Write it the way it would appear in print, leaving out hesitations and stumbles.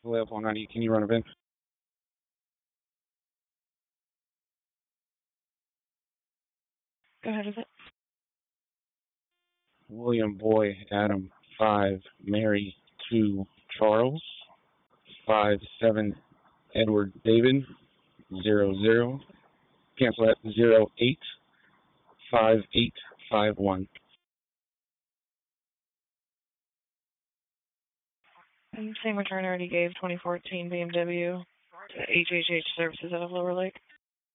Live 190. Can you run a VIN? Go ahead with it. William Boy Adam 5 Mary 2 Charles 5 7 Edward David 00. Cancel that 085851. And same return already gave 2014 BMW to HHH Services out of Lower Lake.